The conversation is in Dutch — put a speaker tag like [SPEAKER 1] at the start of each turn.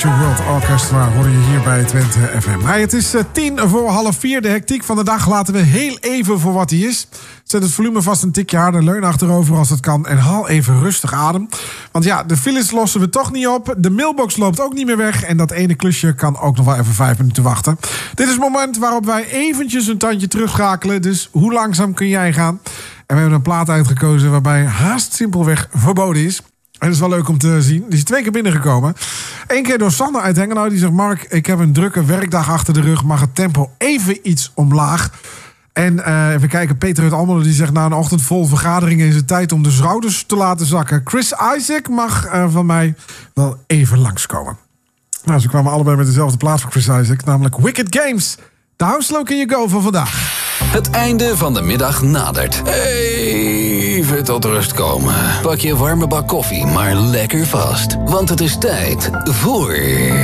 [SPEAKER 1] World Orchestra hoor je hier bij Twente FM. Het is 4:10. De hectiek van de dag laten we heel even voor wat die is. Zet het volume vast een tikje harder, leun achterover als het kan en haal even rustig adem. Want ja, de files lossen we toch niet op. De mailbox loopt ook niet meer weg en dat ene klusje kan ook nog wel even 5 minuten wachten. Dit is het moment waarop wij eventjes een tandje terugschakelen. Dus hoe langzaam kun jij gaan? En we hebben een plaat uitgekozen waarbij haast simpelweg verboden is. En dat is wel leuk om te zien. Die is 2 keer binnengekomen. 1 keer door Sander uit Hengelo. Die zegt: Mark, ik heb een drukke werkdag achter de rug. Mag het tempo even iets omlaag? En even kijken, Peter uit Almelo die zegt: na een ochtend vol vergaderingen is het tijd om de schouders te laten zakken. Chris Isaac mag van mij wel even langskomen. Nou, ze kwamen allebei met dezelfde plaats voor Chris Isaac. Namelijk Wicked Games. De House Low Can You Go van vandaag.
[SPEAKER 2] Het einde van de middag nadert. Even tot rust komen. Pak je warme bak koffie, maar lekker vast. Want het is tijd voor...